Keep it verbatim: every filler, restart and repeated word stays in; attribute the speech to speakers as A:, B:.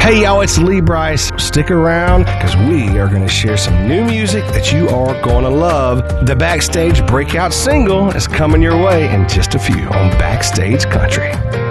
A: Hey y'all, it's Lee Brice. Stick around because we are going to share some new music that you are going to love. The Backstage breakout single is coming your way in just a few on Backstage Country.